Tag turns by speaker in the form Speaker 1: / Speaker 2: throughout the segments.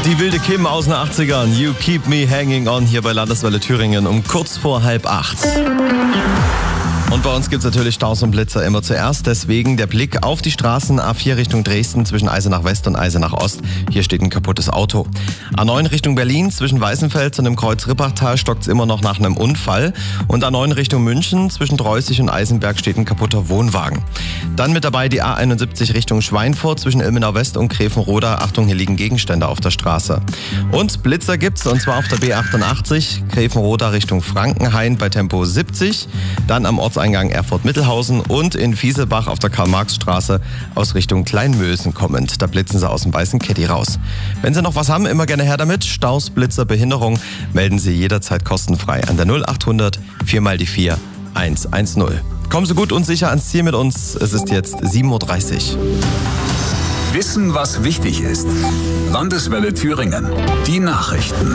Speaker 1: Die wilde Kim aus den 80ern, You Keep Me Hanging On, hier bei Landeswelle Thüringen um kurz vor 7:30. Und bei uns gibt es natürlich Staus und Blitzer immer zuerst, deswegen der Blick auf die Straßen A4 Richtung Dresden zwischen Eisenach West und Eisenach Ost. Hier steht ein kaputtes Auto. A9 Richtung Berlin zwischen Weißenfels und dem Kreuz Rippachtal stockt es immer noch nach einem Unfall. Und A9 Richtung München zwischen Dreußig und Eisenberg steht ein kaputter Wohnwagen. Dann mit dabei die A71 Richtung Schweinfurt zwischen Ilmenau West und Grevenroda. Achtung, hier liegen Gegenstände auf der Straße. Und Blitzer gibt's, und zwar auf der B88 Grevenroda Richtung Frankenhain bei Tempo 70. Dann am Ortseingang Erfurt-Mittelhausen und in Fieselbach auf der Karl-Marx-Straße aus Richtung Kleinmösen kommend. Da blitzen sie aus dem weißen Caddy raus. Wenn Sie noch was haben, immer gerne her damit. Staus, Blitzer, Behinderung, melden Sie jederzeit kostenfrei an der 0800 4x4 110. Kommen Sie gut und sicher ans Ziel mit uns. Es ist jetzt 7:30 Uhr.
Speaker 2: Wissen, was wichtig ist. Landeswelle Thüringen. Die Nachrichten.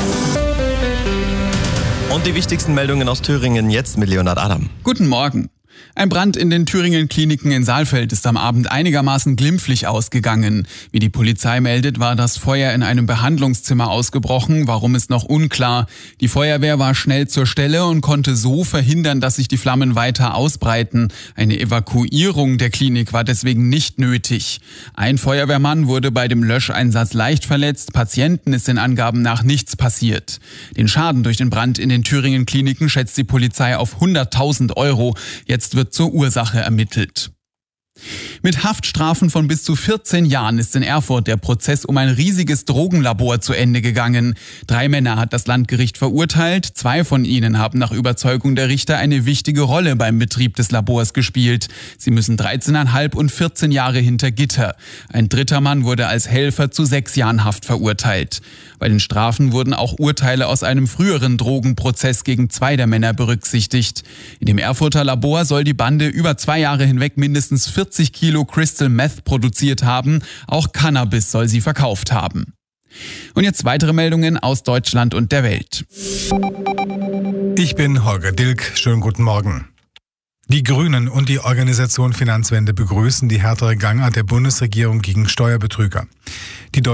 Speaker 1: Und die wichtigsten Meldungen aus Thüringen jetzt mit Leonhard Adam.
Speaker 3: Guten Morgen. Ein Brand in den Thüringen-Kliniken in Saalfeld ist am Abend einigermaßen glimpflich ausgegangen. Wie die Polizei meldet, war das Feuer in einem Behandlungszimmer ausgebrochen. Warum ist noch unklar. Die Feuerwehr war schnell zur Stelle und konnte so verhindern, dass sich die Flammen weiter ausbreiten. Eine Evakuierung der Klinik war deswegen nicht nötig. Ein Feuerwehrmann wurde bei dem Löscheinsatz leicht verletzt. Patienten ist den Angaben nach nichts passiert. Den Schaden durch den Brand in den Thüringen-Kliniken schätzt die Polizei auf 100.000 €. Jetzt wird zur Ursache ermittelt. Mit Haftstrafen von bis zu 14 Jahren ist in Erfurt der Prozess um ein riesiges Drogenlabor zu Ende gegangen. 3 Männer hat das Landgericht verurteilt. 2 von ihnen haben nach Überzeugung der Richter eine wichtige Rolle beim Betrieb des Labors gespielt. Sie müssen 13,5 und 14 Jahre hinter Gitter. Ein dritter Mann wurde als Helfer zu 6 Jahren Haft verurteilt. Bei den Strafen wurden auch Urteile aus einem früheren Drogenprozess gegen 2 der Männer berücksichtigt. In dem Erfurter Labor soll die Bande über 2 Jahre hinweg mindestens 40 Kilo Crystal Meth produziert haben. Auch Cannabis soll sie verkauft haben. Und jetzt weitere Meldungen aus Deutschland und der Welt.
Speaker 4: Ich bin Holger Dilk. Schönen guten Morgen. Die Grünen und die Organisation Finanzwende begrüßen die härtere Gangart der Bundesregierung gegen Steuerbetrüger. Die